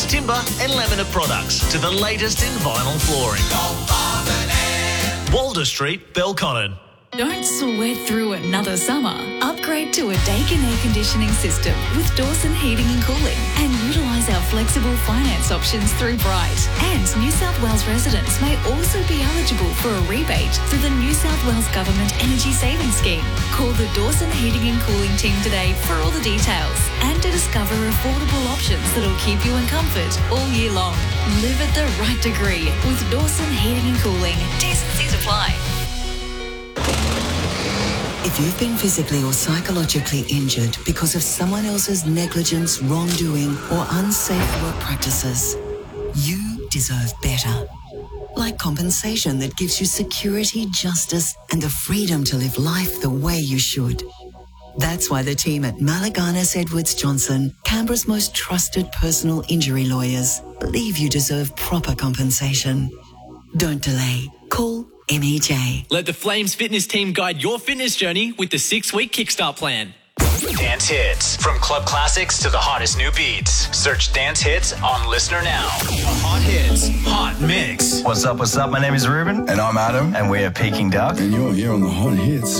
timber and laminate products to the latest in vinyl flooring. Walder Street, Belconnen. Don't sweat through another summer. Upgrade to a Daikin air conditioning system with Dawson Heating and Cooling and utilise our flexible finance options through Bright. And New South Wales residents may also be eligible for a rebate through the New South Wales Government Energy Savings Scheme. Call the Dawson Heating and Cooling team today for all the details and to discover affordable options that'll keep you in comfort all year long. Live at the right degree with Dawson Heating and Cooling. T&Cs apply. If you've been physically or psychologically injured because of someone else's negligence, wrongdoing, or unsafe work practices, you deserve better. Like compensation that gives you security, justice, and the freedom to live life the way you should. That's why the team at Malaganas Edwards Johnson, Canberra's most trusted personal injury lawyers, believe you deserve proper compensation. Don't delay. Call MEJ. Let the Flames fitness team guide your fitness journey with the 6-week Kickstart plan. Dance Hits. From club classics to the hottest new beats. Search Dance Hits on Listener now. Hot Hits, Hot Mix. What's up? My name is Ruben. And I'm Adam. And we are Peking Duck. And you're here on the Hot Hits.